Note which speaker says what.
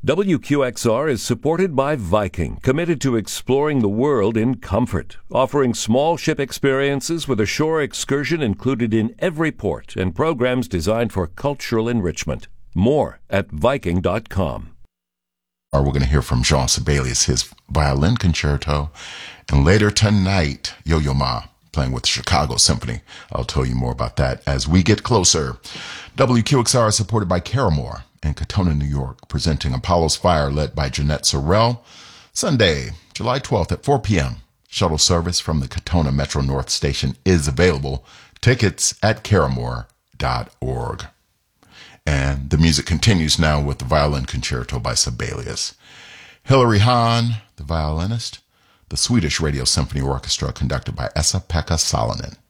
Speaker 1: WQXR is supported by Viking, committed to exploring the world in comfort, offering small ship experiences with a shore excursion included in every port and programs designed for cultural enrichment. More at Viking.com.
Speaker 2: We're going to hear from Jean Sibelius, his violin concerto, and later tonight, Yo-Yo Ma playing with the Chicago Symphony. I'll tell you more about that as we get closer. WQXR is supported by Caramore in Katona, New York, presenting Apollo's Fire, led by Jeanette Sorrell. Sunday, July 12th at 4 p.m. Shuttle service from the Katona Metro North Station is available. Tickets at caramore.org. And the music continues now with the violin concerto by Sibelius. Hilary Hahn, the violinist, the Swedish Radio Symphony Orchestra, conducted by Esa-Pekka Salonen.